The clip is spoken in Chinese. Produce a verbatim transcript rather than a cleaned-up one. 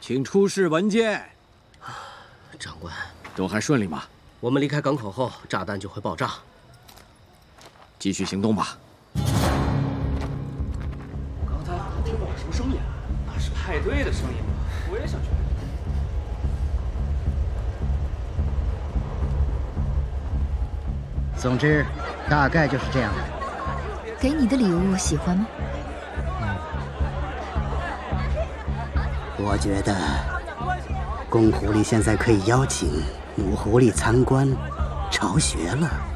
请出示文件。 长官， 都还顺利吗？ 我们离开港口后，炸弹就会爆炸。 继续行动吧。 我刚才好像听到了什么声音，那是派对的声音吗？我也想去。 总之，大概就是这样的。 给你的礼物喜欢吗？ 我觉得，公狐狸现在可以邀请母狐狸参观巢穴了。